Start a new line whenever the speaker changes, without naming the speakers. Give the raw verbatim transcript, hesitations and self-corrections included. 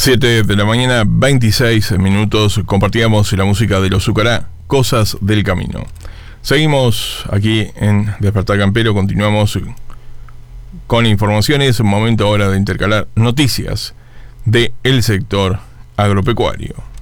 siete de la mañana, veintiséis minutos, compartíamos la música de los Zucará, Cosas del Camino. Seguimos aquí en Despertar Campero, continuamos con informaciones, momento ahora de intercalar noticias del sector agropecuario.